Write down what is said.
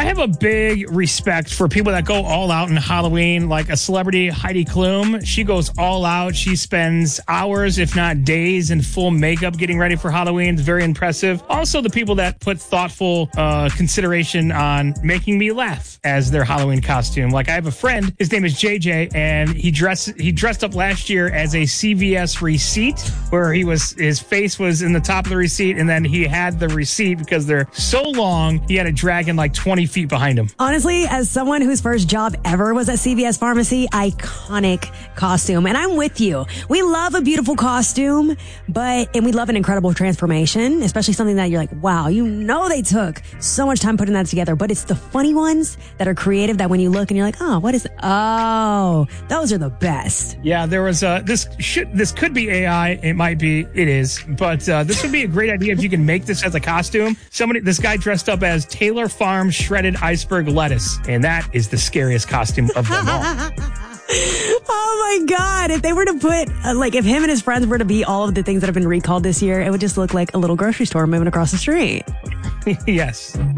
have a big respect for people that go all out in Halloween, like a celebrity, Heidi Klum. She goes all out. She spends hours, if not days, in full makeup getting ready for Halloween. It's very impressive. Also, the people that put thoughtful consideration on making me laugh as their Halloween costume. Like, I have a friend, his name is JJ, and he dressed up last year as a CVS receipt, where his face was in the top of the receipt, and then he had the receipt because they're so long, he had a dragon like 20 feet behind him. Honestly, as someone whose first job ever was at CVS Pharmacy, iconic costume. And I'm with you. We love a beautiful costume, and we love an incredible transformation, especially something that you're like, wow, they took so much time putting that together. But it's the funny ones that are creative that when you look and you're like, oh, what is it? Oh, those are the best. Yeah, there was this could be AI. It is. But this would be a great idea if you can make this as a costume. This guy dressed up as Taylor Farm shredded iceberg lettuce, and that is the scariest costume of them all. Oh my God. If they were to put, if him and his friends were to be all of the things that have been recalled this year, it would just look like a little grocery store moving across the street. Yes.